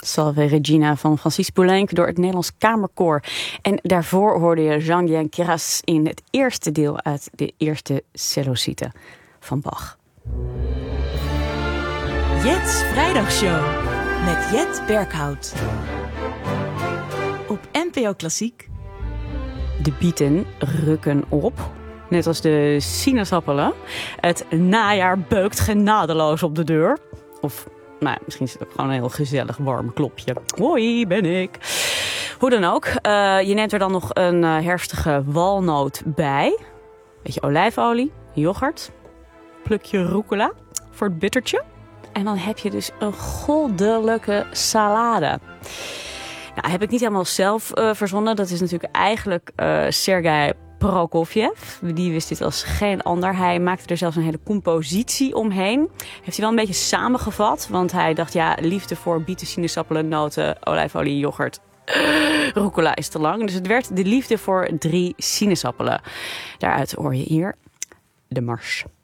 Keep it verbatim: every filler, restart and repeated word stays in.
Salve Regina van Francis Poulenc door het Nederlands Kamerkoor. En daarvoor hoorde je Jean Queyras in het eerste deel uit de eerste Cellosite van Bach. Jet's Vrijdagshow met Jet Berghout. Op N P O Klassiek. De bieten rukken op. Net als de sinaasappelen. Het najaar beukt genadeloos op de deur. Of... Nou, misschien is het ook gewoon een heel gezellig warm klopje. Hoi, ben ik. Hoe dan ook. Uh, je neemt er dan nog een uh, herfstige walnoot bij. Beetje olijfolie, yoghurt. Plukje rucola voor het bittertje. En dan heb je dus een goddelijke salade. Nou, heb ik niet helemaal zelf uh, verzonnen. Dat is natuurlijk eigenlijk uh, Sergei Prokofjev. Die wist dit als geen ander. Hij maakte er zelfs een hele compositie omheen. Heeft hij wel een beetje samengevat. Want hij dacht, ja, liefde voor bieten, sinaasappelen, noten, olijfolie, yoghurt. Rucola is te lang. Dus het werd de liefde voor drie sinaasappelen. Daaruit hoor je hier de mars.